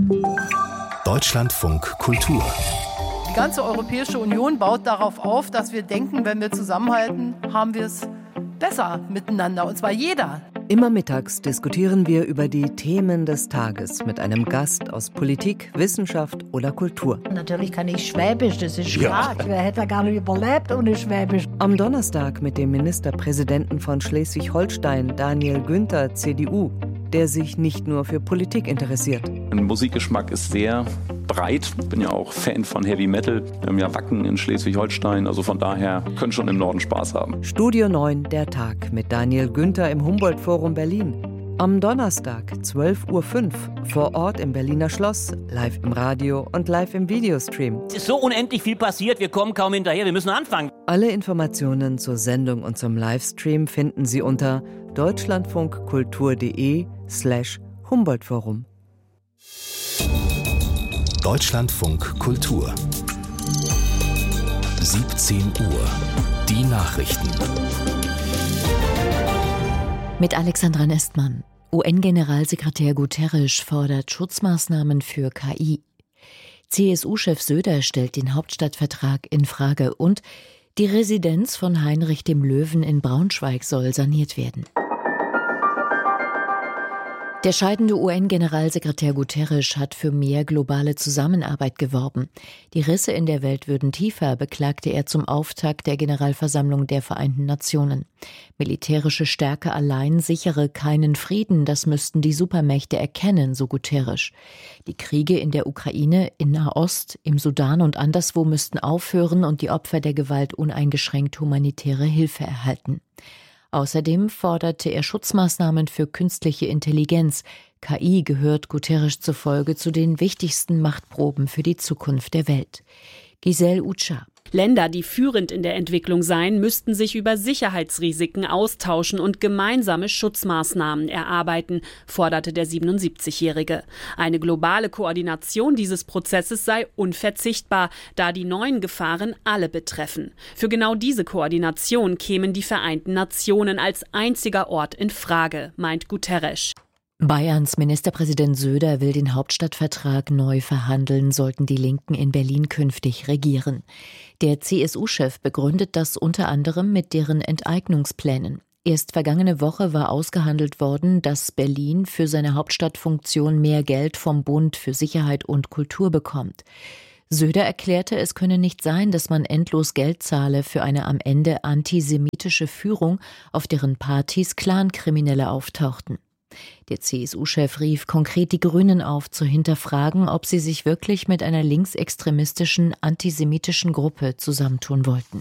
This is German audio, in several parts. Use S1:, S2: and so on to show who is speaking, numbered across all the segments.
S1: Deutschlandfunk Kultur.
S2: Die ganze Europäische Union baut darauf auf, dass wir denken, wenn wir zusammenhalten, haben wir es besser miteinander, und zwar jeder.
S3: Immer mittags diskutieren wir über die Themen des Tages mit einem Gast aus Politik, Wissenschaft oder Kultur.
S4: Natürlich kann ich Schwäbisch, das ist klar. Wer hätte gar nicht überlebt ohne Schwäbisch.
S3: Am Donnerstag mit dem Ministerpräsidenten von Schleswig-Holstein, Daniel Günther, CDU, der sich nicht nur für Politik interessiert.
S5: Mein Musikgeschmack ist sehr breit. Ich bin ja auch Fan von Heavy Metal. Wir haben ja Wacken in Schleswig-Holstein. Also von daher können schon im Norden Spaß haben.
S3: Studio 9, der Tag mit Daniel Günther im Humboldt-Forum Berlin. Am Donnerstag, 12.05 Uhr, vor Ort im Berliner Schloss, live im Radio und live im Videostream.
S6: Es ist so unendlich viel passiert, wir kommen kaum hinterher, wir müssen anfangen.
S3: Alle Informationen zur Sendung und zum Livestream finden Sie unter deutschlandfunkkultur.de/Humboldt-Forum.
S1: Deutschlandfunk Kultur. 17 Uhr. Die Nachrichten.
S7: Mit Alexandra Nestmann. UN-Generalsekretär Guterres fordert Schutzmaßnahmen für KI. CSU-Chef Söder stellt den Hauptstadtvertrag in Frage und die Residenz von Heinrich dem Löwen in Braunschweig soll saniert werden. Der scheidende UN-Generalsekretär Guterres hat für mehr globale Zusammenarbeit geworben. Die Risse in der Welt würden tiefer, beklagte er zum Auftakt der Generalversammlung der Vereinten Nationen. Militärische Stärke allein sichere keinen Frieden, das müssten die Supermächte erkennen, so Guterres. Die Kriege in der Ukraine, in Nahost, im Sudan und anderswo müssten aufhören und die Opfer der Gewalt uneingeschränkt humanitäre Hilfe erhalten. Außerdem forderte er Schutzmaßnahmen für künstliche Intelligenz. KI gehört Guterres zufolge zu den wichtigsten Machtproben für die Zukunft der Welt. Giselle Ucha.
S8: Länder, die führend in der Entwicklung seien, müssten sich über Sicherheitsrisiken austauschen und gemeinsame Schutzmaßnahmen erarbeiten, forderte der 77-Jährige. Eine globale Koordination dieses Prozesses sei unverzichtbar, da die neuen Gefahren alle betreffen. Für genau diese Koordination kämen die Vereinten Nationen als einziger Ort in Frage, meint Guterres.
S7: Bayerns Ministerpräsident Söder will den Hauptstadtvertrag neu verhandeln, sollten die Linken in Berlin künftig regieren. Der CSU-Chef begründet das unter anderem mit deren Enteignungsplänen. Erst vergangene Woche war ausgehandelt worden, dass Berlin für seine Hauptstadtfunktion mehr Geld vom Bund für Sicherheit und Kultur bekommt. Söder erklärte, es könne nicht sein, dass man endlos Geld zahle für eine am Ende antisemitische Führung, auf deren Partys Clankriminelle auftauchten. Der CSU-Chef rief konkret die Grünen auf, zu hinterfragen, ob sie sich wirklich mit einer linksextremistischen, antisemitischen Gruppe zusammentun wollten.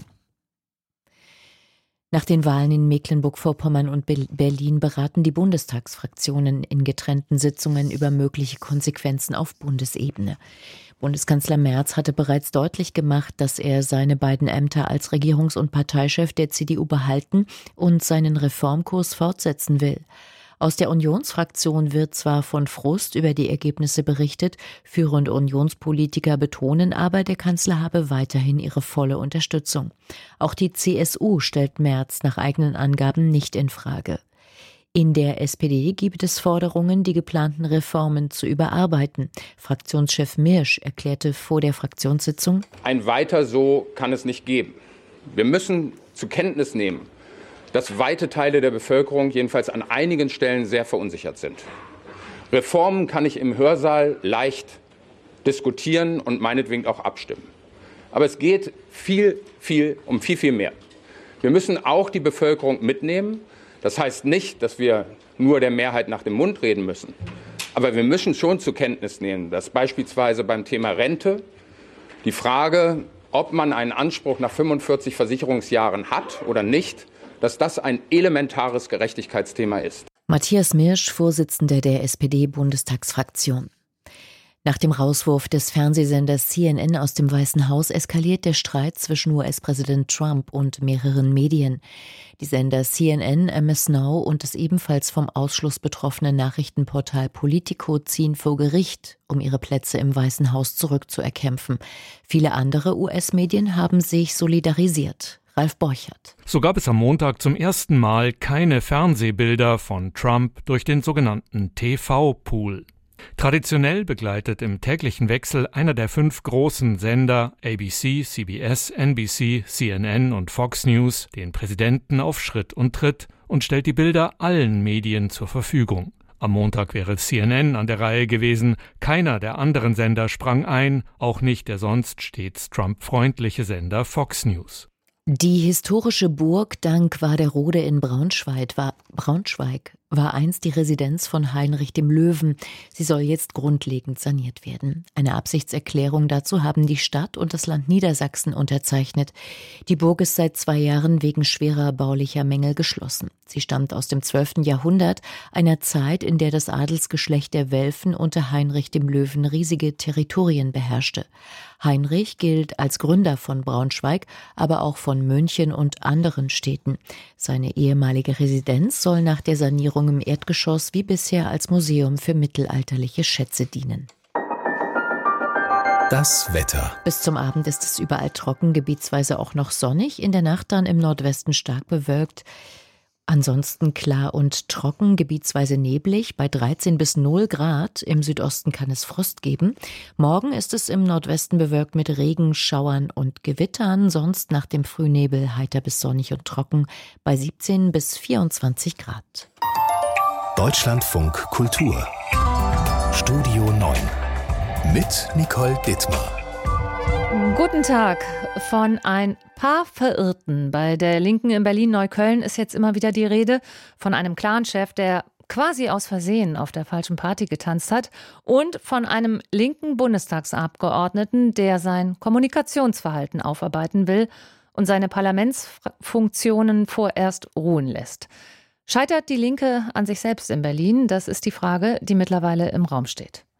S7: Nach den Wahlen in Mecklenburg-Vorpommern und Berlin beraten die Bundestagsfraktionen in getrennten Sitzungen über mögliche Konsequenzen auf Bundesebene. Bundeskanzler Merz hatte bereits deutlich gemacht, dass er seine beiden Ämter als Regierungs- und Parteichef der CDU behalten und seinen Reformkurs fortsetzen will. Aus der Unionsfraktion wird zwar von Frust über die Ergebnisse berichtet, führende Unionspolitiker betonen aber, der Kanzler habe weiterhin ihre volle Unterstützung. Auch die CSU stellt Merz nach eigenen Angaben nicht in Frage. In der SPD gibt es Forderungen, die geplanten Reformen zu überarbeiten. Fraktionschef Mirsch erklärte vor der Fraktionssitzung:
S9: Ein Weiter so kann es nicht geben. Wir müssen zur Kenntnis nehmen, dass weite Teile der Bevölkerung jedenfalls an einigen Stellen sehr verunsichert sind. Reformen kann ich im Hörsaal leicht diskutieren und meinetwegen auch abstimmen. Aber es geht um viel mehr. Wir müssen auch die Bevölkerung mitnehmen. Das heißt nicht, dass wir nur der Mehrheit nach dem Mund reden müssen. Aber wir müssen schon zur Kenntnis nehmen, dass beispielsweise beim Thema Rente die Frage, ob man einen Anspruch nach 45 Versicherungsjahren hat oder nicht, dass das ein elementares Gerechtigkeitsthema ist.
S7: Matthias Mirsch, Vorsitzender der SPD-Bundestagsfraktion. Nach dem Rauswurf des Fernsehsenders CNN aus dem Weißen Haus eskaliert der Streit zwischen US-Präsident Trump und mehreren Medien. Die Sender CNN, MS Now und das ebenfalls vom Ausschluss betroffene Nachrichtenportal Politico ziehen vor Gericht, um ihre Plätze im Weißen Haus zurückzuerkämpfen. Viele andere US-Medien haben sich solidarisiert. Ralf Borchert.
S10: So gab es am Montag zum ersten Mal keine Fernsehbilder von Trump durch den sogenannten TV-Pool. Traditionell begleitet im täglichen Wechsel einer der 5 großen Sender ABC, CBS, NBC, CNN und Fox News den Präsidenten auf Schritt und Tritt und stellt die Bilder allen Medien zur Verfügung. Am Montag wäre CNN an der Reihe gewesen, keiner der anderen Sender sprang ein, auch nicht der sonst stets Trump-freundliche Sender Fox News.
S7: Die historische Burg Dankwarderode in Braunschweig war einst die Residenz von Heinrich dem Löwen. Sie soll jetzt grundlegend saniert werden. Eine Absichtserklärung dazu haben die Stadt und das Land Niedersachsen unterzeichnet. Die Burg ist seit 2 Jahren wegen schwerer baulicher Mängel geschlossen. Sie stammt aus dem 12. Jahrhundert, einer Zeit, in der das Adelsgeschlecht der Welfen unter Heinrich dem Löwen riesige Territorien beherrschte. Heinrich gilt als Gründer von Braunschweig, aber auch von München und anderen Städten. Seine ehemalige Residenz soll nach der Sanierung im Erdgeschoss wie bisher als Museum für mittelalterliche Schätze dienen.
S1: Das Wetter.
S7: Bis zum Abend ist es überall trocken, gebietsweise auch noch sonnig, in der Nacht dann im Nordwesten stark bewölkt. Ansonsten klar und trocken, gebietsweise neblig, bei 13 bis 0 Grad. Im Südosten kann es Frost geben. Morgen ist es im Nordwesten bewölkt mit Regen, Schauern und Gewittern. Sonst nach dem Frühnebel heiter bis sonnig und trocken bei 17 bis 24 Grad.
S1: Deutschlandfunk Kultur. Studio 9. Mit Nicole Dittmar.
S11: Guten Tag. Von ein paar Verirrten bei der Linken in Berlin-Neukölln ist jetzt immer wieder die Rede. Von einem Clanchef, der quasi aus Versehen auf der falschen Party getanzt hat, und von einem linken Bundestagsabgeordneten, der sein Kommunikationsverhalten aufarbeiten will und seine Parlamentsfunktionen vorerst ruhen lässt. Scheitert die Linke an sich selbst in Berlin? Das ist die Frage, die mittlerweile im Raum steht.